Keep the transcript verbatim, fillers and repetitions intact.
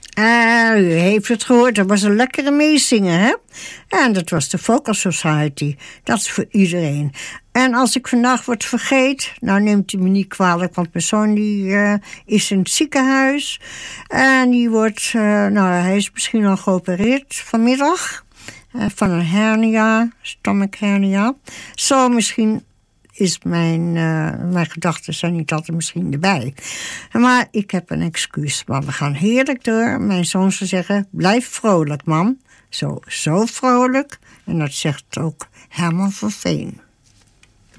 Uh, u heeft het gehoord, dat was een lekkere meezingen, hè? En dat was de Vocal Society. Dat is voor iedereen. En als ik vandaag wat vergeet, nou neemt u me niet kwalijk, want mijn zoon die, uh, is in het ziekenhuis. En die wordt, uh, nou hij is misschien al geopereerd vanmiddag. Uh, van een hernia, stomach hernia. Zo misschien is mijn, uh, mijn gedachten zijn niet altijd misschien erbij. Maar ik heb een excuus. Maar we gaan heerlijk door. Mijn zoon zou zeggen, blijf vrolijk, mam. Zo, zo vrolijk. En dat zegt ook Herman van Veen.